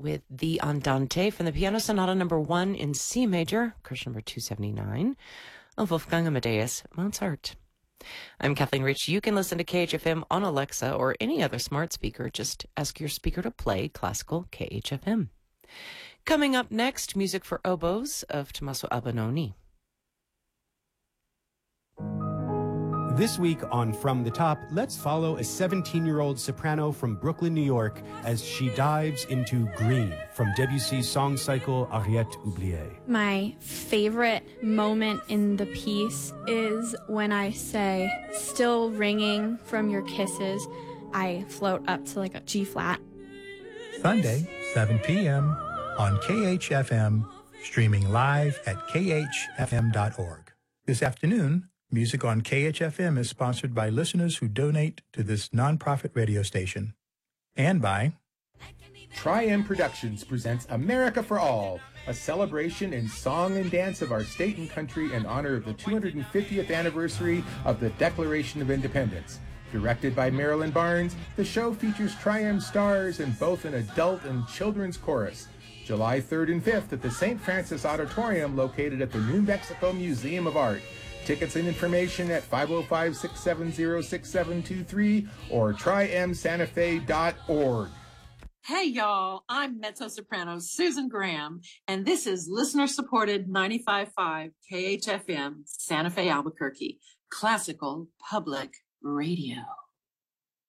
with the Andante from the Piano Sonata number 1 in C major, course number 279, of Wolfgang Amadeus Mozart. I'm Kathleen Rich. You can listen to KHFM on Alexa or any other smart speaker. Just ask your speaker to play classical KHFM. Coming up next, music for oboes of Tommaso Albinoni. This week on From the Top, let's follow a 17-year-old soprano from Brooklyn, New York, as she dives into Green from Debussy's song cycle Ariette Oubliée. My favorite moment in the piece is when I say, "Still ringing from your kisses," I float up to like a G flat. Sunday, 7 p.m. on KHFM, streaming live at khfm.org. This afternoon, music on KHFM is sponsored by listeners who donate to this nonprofit radio station. And by Tri-M Productions presents America for All, a celebration in song and dance of our state and country in honor of the 250th anniversary of the Declaration of Independence. Directed by Marilyn Barnes, the show features Tri-M stars in both an adult and children's chorus. July 3rd and 5th at the St. Francis Auditorium located at the New Mexico Museum of Art. Tickets and information at 505-670-6723 or trimsantafe.org. Hey, y'all. I'm mezzo-soprano Susan Graham, and this is listener-supported 95.5 KHFM, Santa Fe, Albuquerque, classical public radio.